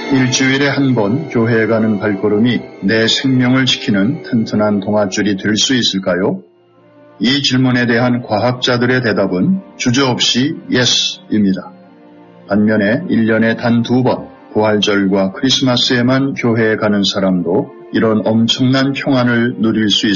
일주일에 한 번 교회에 가는 발걸음이 내 생명을 지키는 튼튼한 동아줄이 될 수 있을까요? 이 질문에 대한 과학자들의 대답은 주저없이 yes입니다. 반면에 1년에 단 2번 부활절과 크리스마스에만 교회에 가는 사람도 이런 엄청난 평안을 누릴 수 있습니다.